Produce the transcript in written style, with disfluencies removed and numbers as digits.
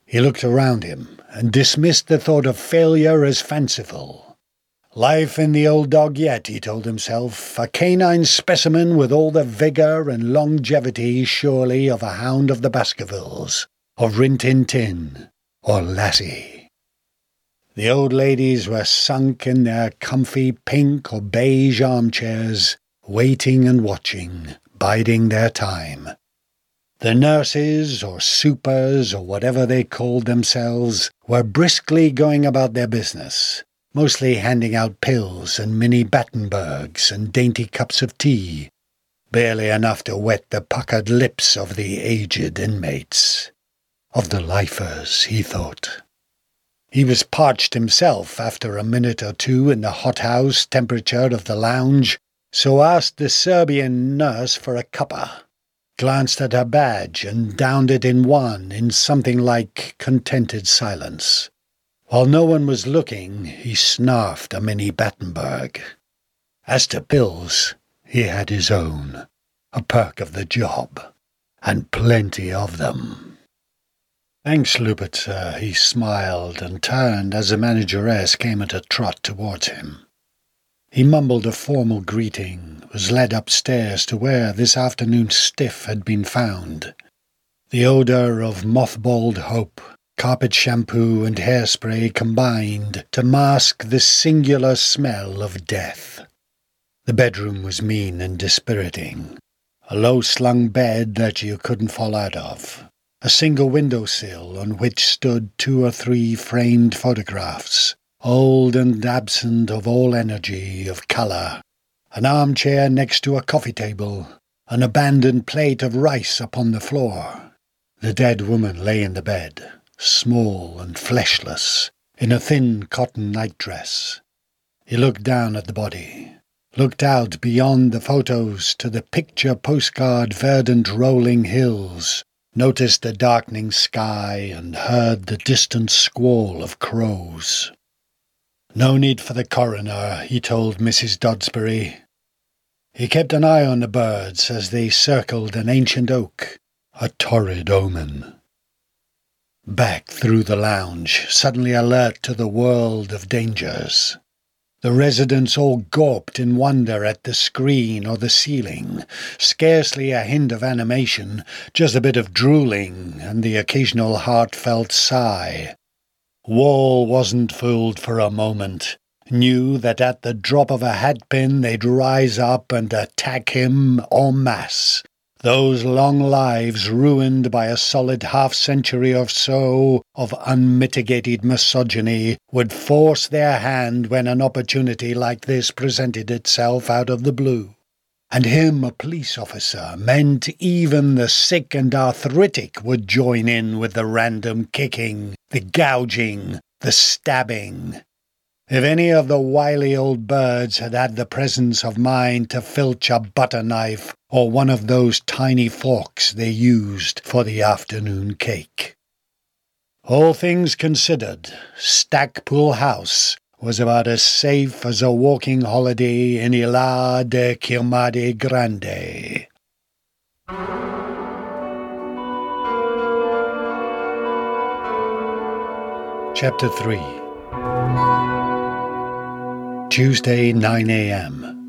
He looked around him and dismissed the thought of failure as fanciful. Life in the old dog yet, he told himself, a canine specimen with all the vigour and longevity surely of a hound of the Baskervilles, of Rin Tin Tin, or Lassie. The old ladies were sunk in their comfy pink or beige armchairs, waiting and watching, biding their time. The nurses, or supers, or whatever they called themselves, were briskly going about their business, mostly handing out pills and mini Battenbergs and dainty cups of tea, barely enough to wet the puckered lips of the aged inmates. Of the lifers, he thought. He was parched himself after a minute or two in the hothouse temperature of the lounge, so asked the Serbian nurse for a cuppa, glanced at her badge and downed it in something like contented silence. While no one was looking, he snarfed a mini Battenberg. As to pills, he had his own, a perk of the job, and plenty of them. "Thanks, Lupert, sir," he smiled, and turned as the manageress came at a trot towards him. He mumbled a formal greeting, was led upstairs to where this afternoon's stiff had been found. The odour of mothballed hope, carpet shampoo and hairspray combined to mask the singular smell of death. The bedroom was mean and dispiriting. A low-slung bed that you couldn't fall out of. A single windowsill on which stood 2 or 3 framed photographs, old and absent of all energy, of colour. An armchair next to a coffee table. An abandoned plate of rice upon the floor. The dead woman lay in the bed, small and fleshless, in a thin cotton nightdress. He looked down at the body, looked out beyond the photos to the picture postcard verdant rolling hills, noticed the darkening sky and heard the distant squall of crows. No need for the coroner, he told Mrs. Doddsbury. He kept an eye on the birds as they circled an ancient oak, a torrid omen. Back through the lounge, suddenly alert to the world of dangers. The residents all gawped in wonder at the screen or the ceiling, scarcely a hint of animation, just a bit of drooling and the occasional heartfelt sigh. Wall wasn't fooled for a moment, knew that at the drop of a hatpin they'd rise up and attack him en masse. Those long lives ruined by a solid half-century or so of unmitigated misogyny would force their hand when an opportunity like this presented itself out of the blue. And him a police officer meant even the sick and arthritic would join in with the random kicking, the gouging, the stabbing. If any of the wily old birds had had the presence of mind to filch a butter knife or one of those tiny forks they used for the afternoon cake. All things considered, Stackpool House was about as safe as a walking holiday in Ilha de Quilmade Grande. Chapter 3. Tuesday, 9 a.m.